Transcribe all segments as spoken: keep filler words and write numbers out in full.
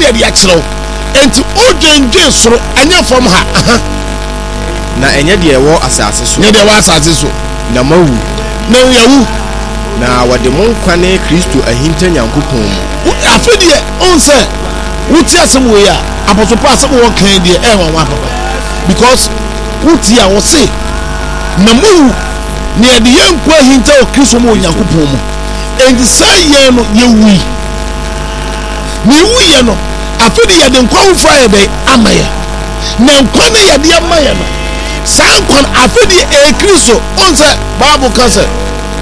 yɛ de akyerɛw enti odwenje soro anya fam ha na enye de ɛwɔ asase so ne de ɛwɔ asase so na mawu na yawu na wɔde mo nkwa ne Kristo ahinta Nyankopɔn mu afi de on sɛ wuti asem wo ya apostle Paul asem wo kan de e wa papa because wuti a wo se na mawu ne de yankwa ahinta o Kristo mu Nyankopɔn mu enti sai ye no yewu ni wu ye no afi de ye de nkwa wo fa ye de amaye na nkwa ne ye de amaye no san kon afi de e Kristo on sɛ Bible ka sɛ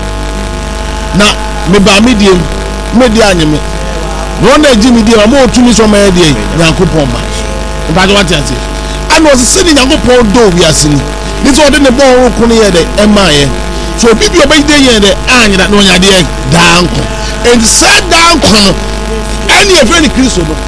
na me ba me die me die anyeme no na ji me die ma o tumi so ma ye die Nyankopɔn ba ba jo wati ati ana o se ni Nyankopɔn do wi asini ni so de ne bo ro ko ne ye de e ma ye so bi bi o ba de ye de anyira na onya de da nko and said da nko no any e friend Kristo no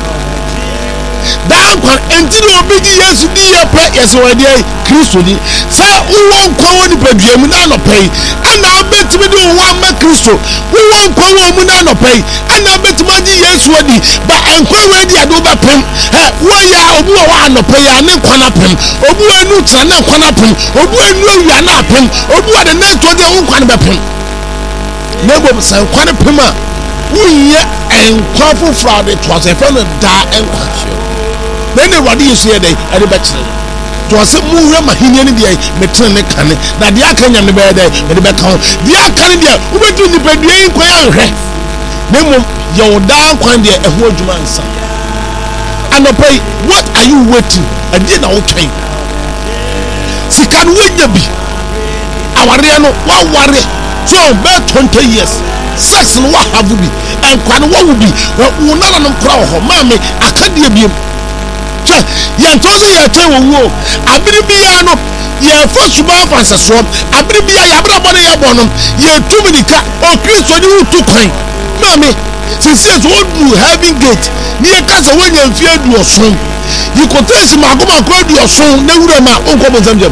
da nko enti no obi ji Yesu di ye pa yes we de Kristo di sa wo nko woni paduamu na no pai ana betimi de wo ama Kristo wo nko wo mu na no pai ana betimi ji Yesu odi ba enko we di ado ba pem he wo ya obu wa no pai ya ne kwana pem obu anu tra na kwana pem obu anu awia na pem obu de na to de wo kwana ba pem na go san kwana pem a wo ye enko fofra de to se fe no da enko then the wadi is here dey e de betire to say mu hwe mahinya ne dey metre ne kane na de aka nyam ne be dey e de beka de aka ne dey wo betu ni padua yin kwan anhwe ne mo ye wodan kwan dey e ho adwuma nsa anopai what are you waiting ade na wo twen sika no wanya bi aware no wa ware so be twenty years sex no wa have bi enkwa no wa wo bi wo nana no kra ho ma me akadie biem ye tozo ye twen wo wo abiri bia no ye fo suba fansa so abiri bia ya bra bone ye bono ye tumidika o Kristo ni utu kwan mame sisi so do having gate ni e kasa wonya mfi adu oson yi quotation ma goma ko adu oson na wura ma onko bo zamjam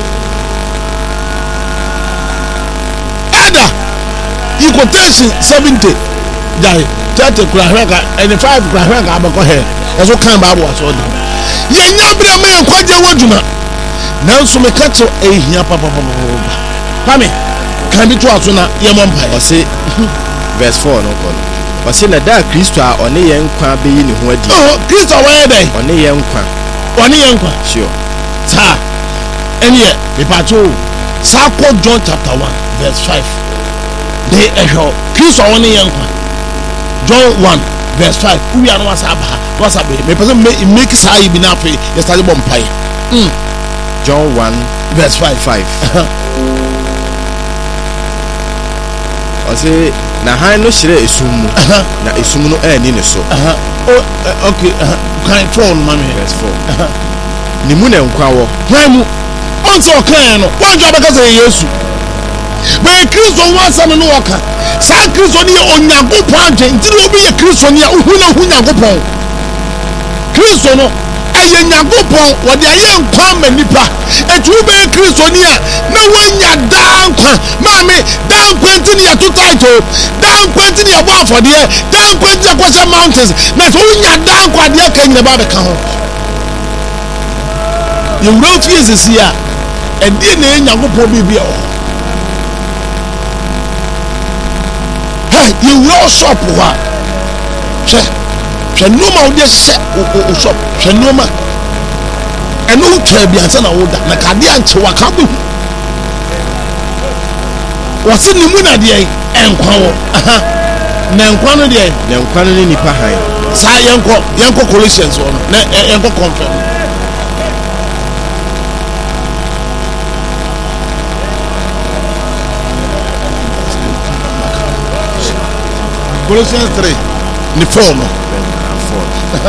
ada yi quotation seventy dai thirty kura hweka and five kura hweka abako he eso kan ba abo aso do ye nya bra ma kwaje woduma nanso me ka to ehia papa papa pame kan bi to aso na ye mo mpa o se verse four no ko o se na da Kristo a one ye nkwa be yi ne ho adi oh Kristo wa dey one ye nkwa one ye nkwa sure ta eni e me pato sa ko John chapter one verse five de ehwo Kristo one ye nkwa John one verse five we are no asaba what's up me person make say bi na fe yesterday bomb pie mm John one verse five five o se na han no hire esum mu na esum no ani ne so oh okay kind phone mama verse four ni mu na nkwa wo hwan mu on so kan no wan jo beka say Yesu be Kristo wan sam no waka sa Kristo ni Onyankopon anje ntiri obi ye Kristo ni ohu na hu Nyankopon Kristo no eye Nyankopon wode aye nkwa ma nipa etu be Kristo ni a na wanya dankwa mame dankwa ntini ya to title dankwa ntini ya bo afode dankwa ntini ya kwasha mountains na so wanya dankwa de kan ne ba be ka ho ye wura fi esisi a ende na Nyankopon bibia o you will shop wa che che no ma ode se o shop che no ma eno twa bi ansa na woda na kade anche wa ka bu wase ni mu na de enkwa wo aha na enkwa no de na enkwa no ni nipa han sa yenko yenko Colossians wo na yenko confirm Colossians three ni four no four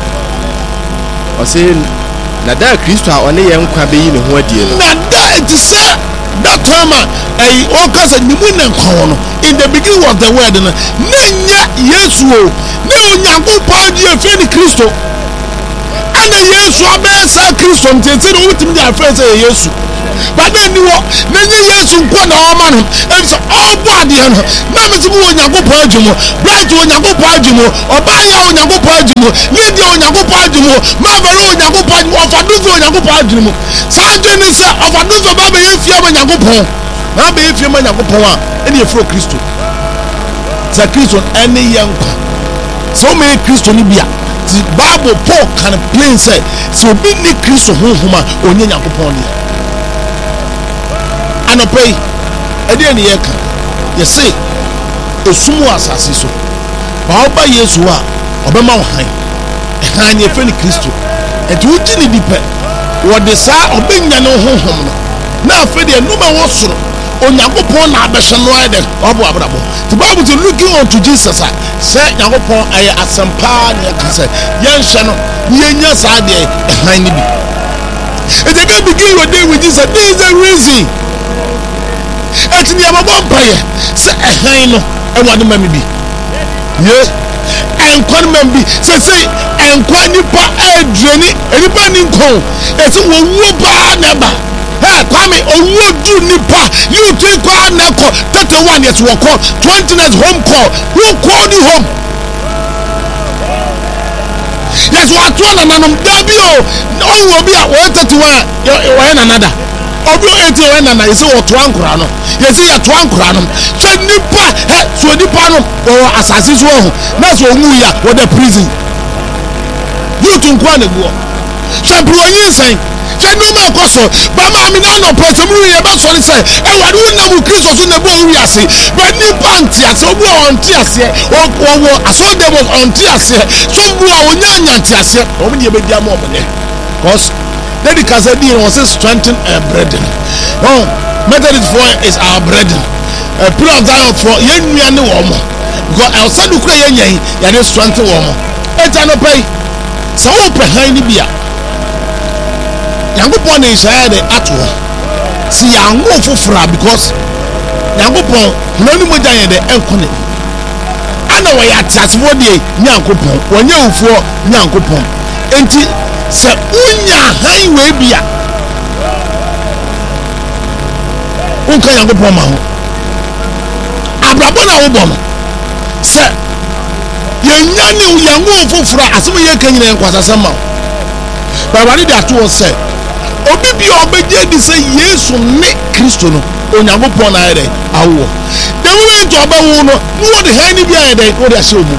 o se na da Kristo a one ye nkwa be yi ne ho adie no na da it say that time eh o ka say ni mu na nkwa no in the beginning was the word no na nya Yesu o na Onyankopon die fe ni Kristo ɛna yesu abɛyɛ saa kristo ntete no wotumi de afrɛ sɛ yɛ yesu bade ni wɔ na nye yesu nkɔ na ɔma no ɛsɛ ɔbɔ adeɛ no na mesi mu onyankopɔn adwuma bright onyankopɔn adwuma ɔbaayɛ onyankopɔn adwuma lydia onyankopɔn adwuma mabere onyankopɔn adwuma ɔfadoso onyankopɔn adwuma saa adwene ne sɛ ɔfadoso ba bɛyɛ fie ma onyankopɔn na bɛyɛ fie ma onyankopɔn a ɛne yɛfrɛ kristo sɛ kristo ɛne yɛ nkwa sɛ ɔmɛyɛ kristo no bi a the bible paul can plain say sɛ obi ne kristo honhom a ɔnyɛ nyankopɔn ne anɔpɛ yi ɛdeɛ ne yɛka yɛse esum wɔ asase so ba ɔba yesu a ɔbɛma wo han ɛhan yɛfrɛ ne kristo ɛnti wogye ne di pɛ wɔde saa ɔbɛnya ne honhom no na afei deɛ noma wɔ soro onyankopɔn na abɛhyɛ no ayɛ dɛ ɔbɔ abrabɔ the bible say looking unto jesus a sɛ nyankopɔn ayɛ asɛmpa ne yɛka sɛ yɛnhyɛ no yɛnya saa deɛ ɛhan ne bi and they can begin your day with jesus. This is the reason ɛti ni ababɔ mpaeɛ sɛ ɛhan no ɛwɔ ne ma mi bi ye ɛnkwa ne ma mi bi sɛ sɛ ɛnkwa nipa ɛɛduani nipa ni nkɔn ɛti wɔwuo paa na ɛba ɛ kwame owuo du nipa yóò tún kɔ anakɔ thirty one yɛti wɔkɔ twenty net home call wọ́n kɔ ni home yɛti wɔato nananom dabi o ɔwɔ bi a wɔyɛ thirty one wɔyɛ nanada. obi enti o na na yesi wo to ankura no yesi ya to ankura no hwe nipa he so nipa no o asase so ho na so onwu ya wo the prison you to nkwa na guo hwe bro yin sen hwe no ma koso ba ma mi na no person mu ye ba so ni se e wade wo na mu kristo so na bo wi ase ba nipa nti ase obu on ti ase wo wo aso dem on ti ase so bu a onya nya nti ase o mu ne be dia mo mo ne cause Lady Kasadi was strengthen a brethren. Oh, Methodist for is our brethren. A prayer of Zion for yen and the woman. Because I'll send you cray yen, you are strengthen woman. It's an pay. So behind the beer. Yango Pon is had at all. See, I'm more for fra because Yango Pon, no more than the Elcone. I know why I touch one day, Yanko Pon, when you for Yanko Pon. Until sɛ unya highway bia unka Nyankopɔn ma ho abrabɔ na wo bɔ no sɛ yenya ne yango foforo asɛm yɛ ka nyina nkwasasɛm ma babane de ato wɔ sɛ obi bia obegye di sɛ Yesu ne Kristo no Onyankopɔn na ayɛ dɛ awo the moment ɔbɛwo no no wɔ de han ne bia ayɛ dɛ wo de ahyɛ omu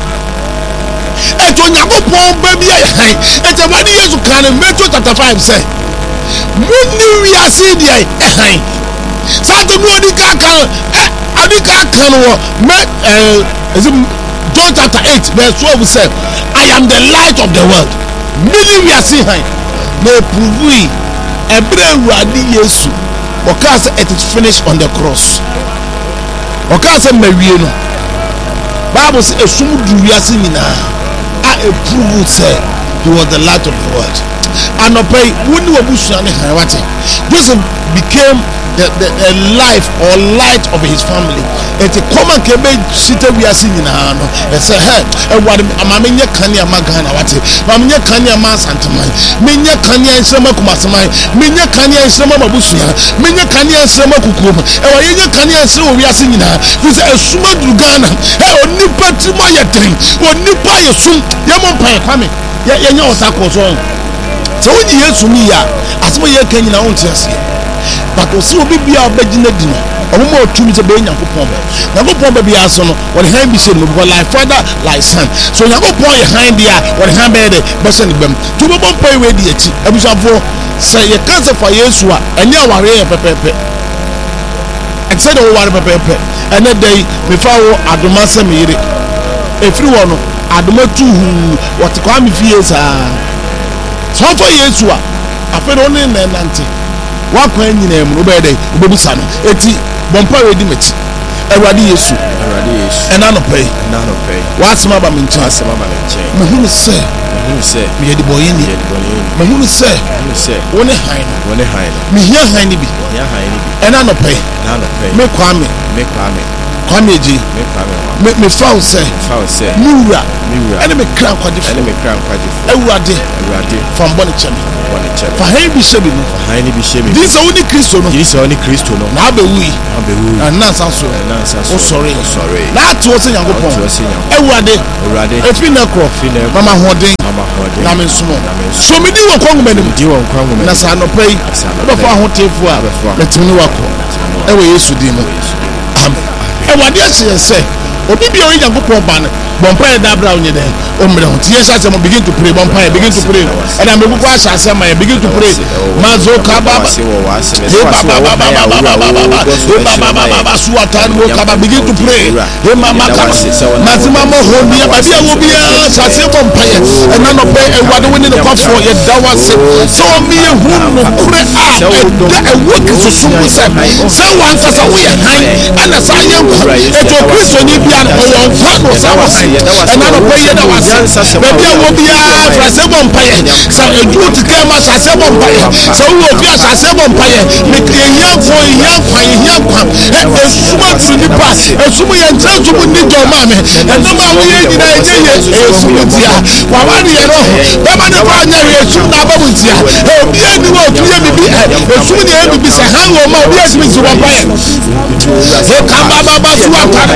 eto Nyankopɔn ba bi ayɛ han eto wani Yesu kan in Matthew chapter five say munni wiase dia han santo no odi ka kan eh odi ka kan wo me eh John chapter eight verse twelve say I am the light of the world munni wiase han na prove ebre Awurade Yesu oka say it is finished on the cross oka say mawie no Bible say esum du wiase nyina a prove say he was the light of the world. And pay when you were Joseph became the, the, the life or light of his family. And the common came seated we are singing now. They say, hey, what am I mean? Kanya Magana, what it? Mamia Kanya Masantamai, Minya Kanya and Sama Kumasamai, Minya Kanya and Sama Mabusia, Minya Kanya and Sama Kukum, and Wanya Kanya and Sama we are singing now. This is a Suma Drugana, or Nipa Timaya thing, or Nipa Yasum, Yamon Pay coming. Yeah, yeah, no, Sako song. So when you hear to me, as we are Kenya, I won't say, but also be a bedina dinner. A more two meter being Yanko Pombe. Yanko Pombe be a son, or the hand be said, like father, like son. So Yanko Pombe behind the or the hand bed, but send them to the bomb pay with the tea. I was up for say a cancer for Yesua, and now I read Pepe. I said, oh, one Pepe, and that day before Adomasa made it. If you want, Adomatu, what to come if years are. So for Yesua, I feel only in an auntie. What when you name Rubede, Bobusano, Eti, Bompa Redimit, Eradi Yesu, and I don't pay, and I don't pay. What's my mamma in chance? Mahunu say, Mahunu say, me had the boy in the Mahunu say, Mahunu say, one a hine, one a hine, me here hiney be, and I don't pay, and I don't pay. Make Kwame, make Kwame. kwameji me me found say mura ene me kra kwade ene me kra kwade ewurade ewurade from bone chemi bone chemi fa han bi shebi no fa han bi shebi this only Kristo no this only Kristo no na be wi na be wi and na san so na san so sorry sorry na to se Yakobon ewurade ewurade efi na kro mama hoden mama hoden na me nsumo so me di wo kwanguma nim di wo kwanguma na sa no pay be fa ahotefu a letimi ni wako ewe Yesu di mo amen ewurade a se obi bi o Yakobon ba ne bonfire da bra onye den omre ho tie sha se mo begin to pray bonfire begin to pray and am begin to sha se ma begin to pray mazo ka baba he baba baba baba baba baba suatan wo ka begin to pray he mama ka mazima mo ho bi babi a wo bi sha se bonfire and na no pe ewade woni ne kwafo ye da wase so mi hu no kure a da e wo ki so so mu se se wan kasa wo ye han ana sa ye ko e to Kristo ni bia no wo fa no sa wase and I don't pay you now. Maybe I will be a Frasebon Pay. So a good to come as a seven pay. So we will be as a seven pay. Make a young for a young pay, young pump. And a smart to the past. A swimming and tell to need your mammy. And no man will be a Sumutia. Wawani Yaro. Baba the Panya, a Suna Babutia. Oh, be anyone to hear me be a Sumunia to be a hang or more. Yes, Mister Vampire. So come Baba Suata.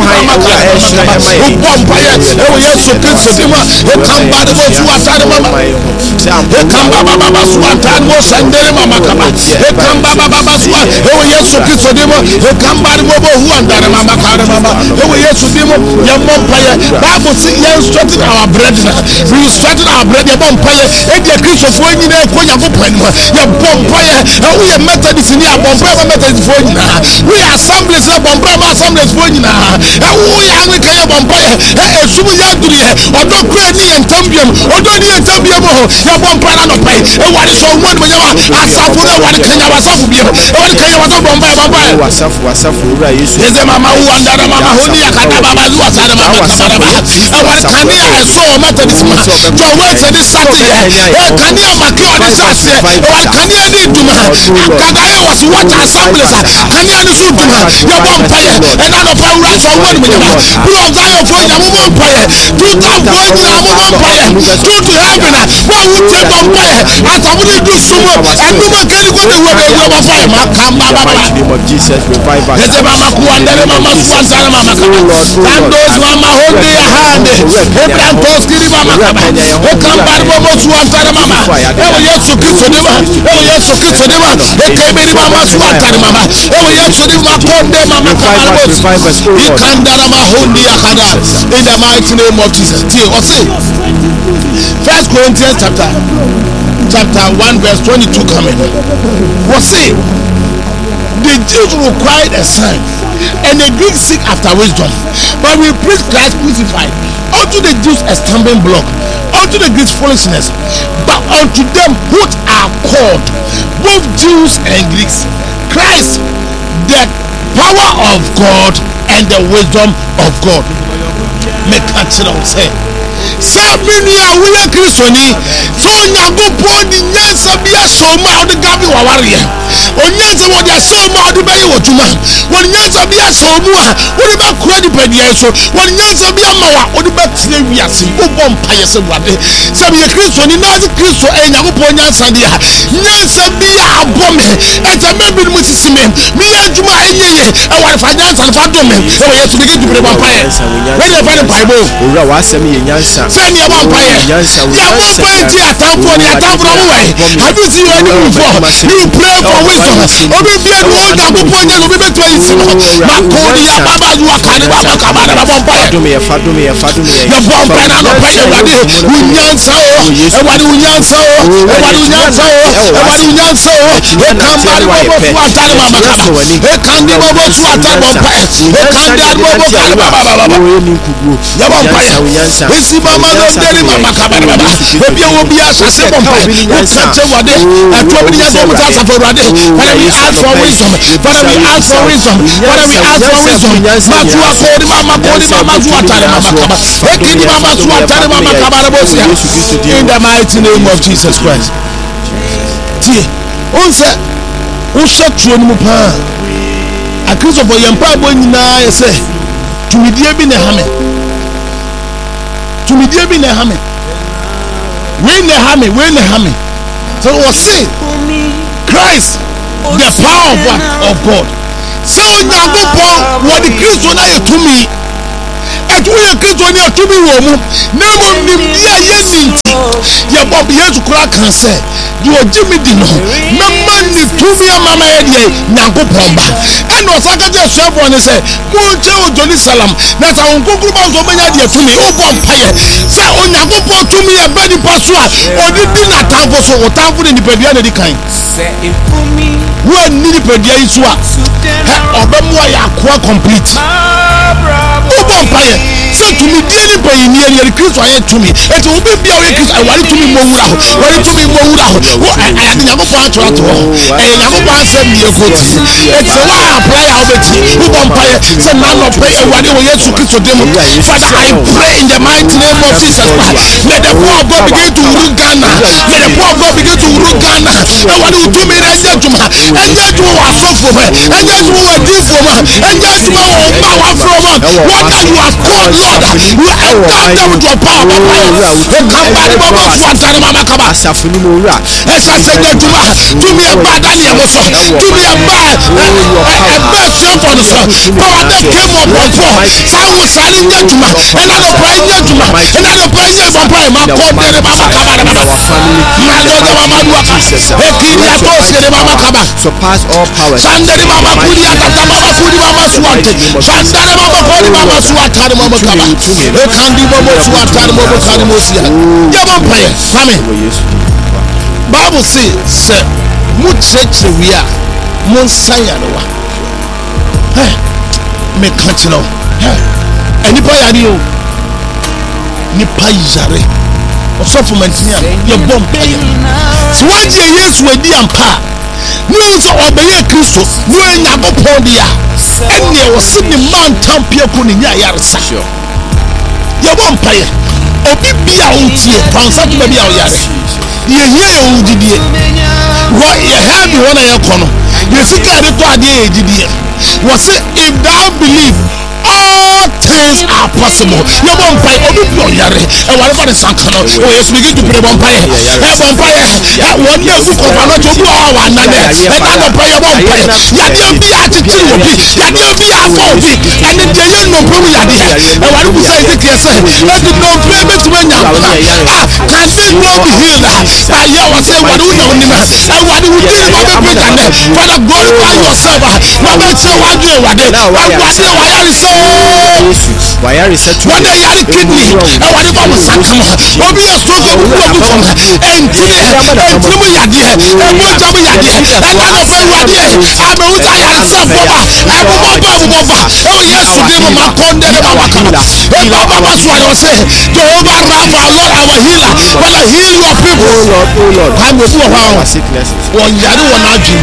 Vampire. Oh yes, so good for them. He come back to what you are telling mama. He come back baba suatan mo sandere mama kaba. He come back baba suat. Oh yes, so good for them. He come back to what who andare mama kaba mama. Oh yes, so them ya vampire. Bible say you strengthen our brethren. We strengthen our brethren vampire. E dey Christ for any na ko ya ko pen mo. Ya vampire. Oh we Methodist ni vampire Methodist for any na. We assemblies na vampire assemblies for any na. Oh we Anglican vampire. Eh sumu ya duri he odo kura ni entambiam odo ni entambiam ho ya bompara no pai e wari so won mo nyama asafu na wari kanya wasafu bi e wari kanya wasafu bompara bompara wasafu wasafu ura Yesu eze mama hu andara mama honi akada baba lu asara mama kabara e wari kanya e so o mata dis ma jo wait e dis sati e kanya makio ade sase e wari kanya ni duma akada e was what assembly sa kanya ni so duma ya bompara e na no pa ura so won mo nyama bro zayo fo ya mo bompara to that boy na mo bompara to to heaven what would take bompara as I would do so and no man can go the way we bompara ma kamba baba name of Jesus revive us eze mama ku andare mama suantana mama kamba and those mama hold their hand e plantos kiri mama kamba e kamba bobo suantana mama e wo Yesu Kristo de ma e wo Yesu Kristo de ma e kebe ni mama suantana mama e wo Yesu de ma konde mama kamba bobo e kandara ma hondi akada in the mighty name of Jesus. Or say First Corinthians chapter chapter one verse twenty-two coming. Was say the Jews required a sign and the Greeks seek after wisdom, but we preach Christ crucified. Unto the Jews a stumbling block, unto the Greeks foolishness, but unto them which are called, both Jews and Greeks, Christ the power of God and the wisdom of God. Make a chill say say many are we are Christiani so nyago poni nyansa bia so ma odi gabi wa ware o nyansa mo dia so ma odi bayi wotuma won nyansa bia so mu a odi ba kura di padia so won nyansa bia ma wa odi ba tire wiase o bom paye se wade se bi Christiani na se Christo e nyago poni nyansa dia nyansa bia abome e ta me bi mu sisime mi yanjuma enyeye e wa fa nyansa fa do me e wo yesu begin to pray bom paye when you find the Bible ora wa asem ye nyansa send your vampire. Your vampire to attack for the attack from away. Have you seen any before? You pray for wisdom. Obi bi enu na bupo nya obi be to isi no. Makoni ya baba lu akani baba kabara na vampire. Fadume fadume fadume. Your vampire na no pay wadi unyansa o. E wadi unyansa o. E wadi unyansa o. E wadi unyansa o. E kambari bobo fu atani mama kaba. E kandi bobo fu atani vampire. E kandi bobo kali baba baba. Your vampire. Esi mama no deri mama kabara baba ebi wo bia sase bompa wo kache wade atwa bi nya so muta safo wade Father we ask for wisdom Father we ask for wisdom Father we ask for wisdom ma tu akodi mama kodi mama tu atare mama kaba ekidi mama tu atare mama kabara bosia in the mighty name of Jesus Christ tie on se wo hwe tuo ni mu pa a Christopher yempa bo nyina yese tumidie bi ne hame tumidie bi ne hame we ne hame we ne hame so we say Christ the power of what of God so Nyankopon what the Christ na yetumi etu ye Christ na yetumi wo mu na mo nimdie ye ninti ye bob Yesu kura kan say di ojimi di no na man ni tumi amama ye die Nyankopon ba and o saka je suafo ne say mo nche o Jerusalem na sa onkokuru ba so manya die tumi o bo mpaye say o Nyankopon tumi e be ni paso a odi di na tanfo so o tanfo ni padua na di kan say ifumi wo ni padua yi so a obemu ya akwa complete o bo mpaye say tumi die ni bayini ye Kristo aye tumi eti o be bia o Kristo ai wari tumi mo wura ho wari tumi mo wura ho wo ai di Nyankopon atwa to ai Nyankopon asem ni ekoti eti wa apply how beti o bo mpaye say na no pray e wari o Yesu Kristo dem Father I pray in the mighty name of Jesus Christ let the power of God begin to rule Ghana let the power of God begin to rule Ghana e wari o tumi na enye juma enye juma wa sofo me enye juma wa difo me enye juma wa ma wa from what that you have called Lord you endow them with your power papa e kan ba ni baba swanta ni mama kaba asafuni mo wura e sa se de juma tumi e ba Daniel mo so tumi e ba e ba for the so power that came up on for sa wo sa ni nye juma e na no pray nye juma e na no pray nye papa e ma ko de mama kaba na mama ma do de mama do aka e kiri ato se de mama kaba surpass all powers sandere mama kuri atata mama kuri mama swante sandere mama kuri mama swata de mama kaba e kandi mama swata de mama kani mosia ya bo pay mame Bible say say mu church we are mu sanya no wa eh me kanti no eh enipa yare o nipa yare osofo mantini ya bom pay so when je Yesu edi ampa ni o so obeye Kristo ni o Nyankopon dia enne o se ni man tampia ko ni nya yaresa ya bom pay obi bia o tie pansa to bia o yare ye hie o didie wo ye ha bi wona ye kono ye sika de to ade ye didie wo say if thou believe all things are possible you won't pray obi bi o yare e whatever the sankano o yes begin to pray bon pray e bon pray e won dey ku ko fa no to do all one na e ta no pray bon pray ya de bi a titi obi ya de bi a fo obi and the ye no pray ya de e wari ku say it here say e did no pray be to nya ah can this no be healed ah ya was say wari u na onima e wari u dey no be pray that for the glorify yourself na be say wa do e wade wa wade wa yare say why are you set to what they are kidney and what about sakama obi a stroke of blood from and today and tumu yade e mo jamu yade e na no fe wade am e uta ya self baba e mo baba mo baba e Yesu dem ma konde de baba kana e baba ma so ayo say Jehovah Rapha Lord our healer Father heal your people oh Lord oh Lord I mo so how sickness won yare won adwi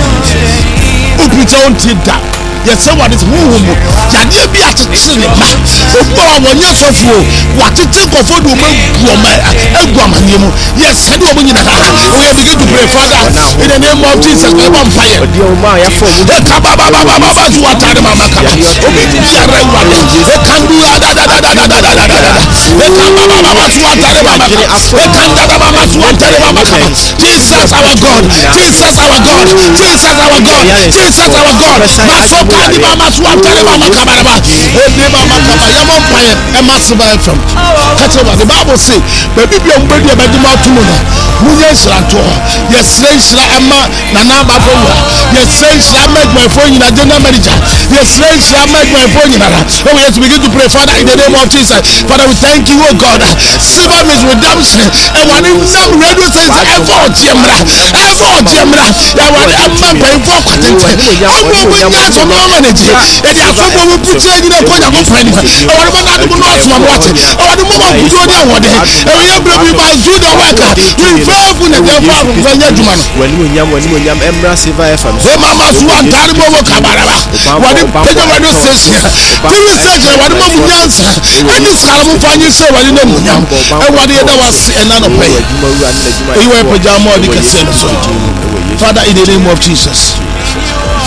obi ta on ti da yes say what is who yade bi atete ne ba ogbo awonye sofo watete kofo do ma guoma egu amane mu yes said obo nyina we begin to pray Father in the name of Jesus we want fire odi o ma ya fo mu e ka ba ba ba ba ba zu atare mama kala obi bi ya rewa e kan du da da da da da da da da e ka ba ba ba ba zu atare mama kala e kan da da mama zu atare mama kala Jesus our God Jesus our God Jesus our God Jesus our God maso kadi mama zu atare mama kala e de mama kala ya mo paye e massive from catch over the Bible say baby bi o mbedi e bedi ma tumu no munye sranto yes sra ema na na ba fo yes sra make my phone in a general manager yes sra make my phone in a oh we have to begin to pray Father in the name of Jesus Father we thank you oh God silver means redemption and when in some radio says ever jemra ever jemra ya when emma pay for kwatente amu munya so no manage e dia so mo puche ni na ko ja ko fani e when mo na do no atuma mo ate e when mo mo bujo ni awode e we ya brebi ba do the work we faithful na dia fa ru fa nya djuma no wani mo nyam wani mo nyam emra silver F M e mama so antare mo mo kabaraba wani pejo radio station tv station wani mo munyansa ani skala mo fa nyi se wani na munyam e wani e da was e na no pay e we pejamo di kase no so Father in the name of Jesus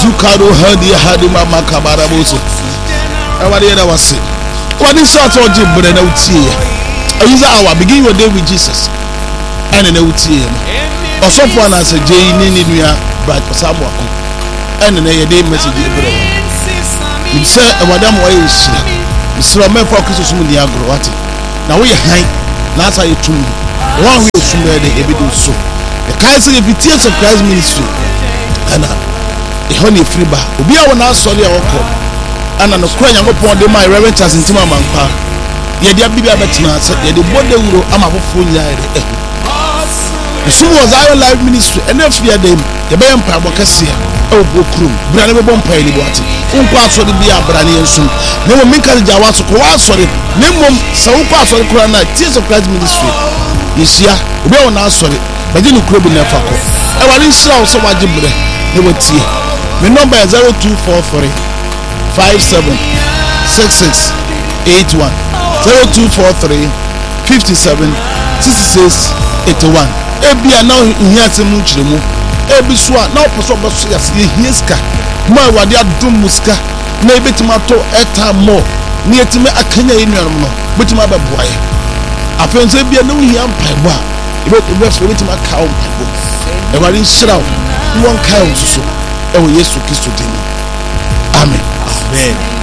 zukaro hadi hadi mama kabara bose awade yeda wase wani start oje bre na utie ayiza awa begin your day with Jesus and na utie no osofo na say je ni ni nua bright pasamo akon and na yede message bre you say awade am oye shira misra me for kristo sum ni agro wate na wo ye han na asa ye tum one we sum de ebido so the Christ of Tears of Christ ministry ana e honi friba obi a wona asori a woko ana no kura Nyankopon de my reverend Charles Ntima Manpa ye dia bibia betina se ye de bode wuro ama fofo nyaade eh so was our live ministry and if you dem ye be mpa bokase e obo krum bra ne be bompa ni boate unko asori bia bra ne ensum ne mo minka ja waso ko asori ne mom se unko asori kura na Tears of Christ ministry yesia obi a wona asori baje no kuro bi na fa ko e wale nsira wo so waje bre ne wotie my number is zero two four three five seven six six eight one zero two four three five seven six six eight one ebia na hiate mu nchiremu ebi so a na oposo boso yase hieska ma wade adom muska na ebetima to eta mo na yetime akanya yenuanom no betima beboaye afense ebia na hia mpaibo a ebe so betima ka o mpaibo e wale nshiraw won ka o so e wo Yesu Kristo din amen amen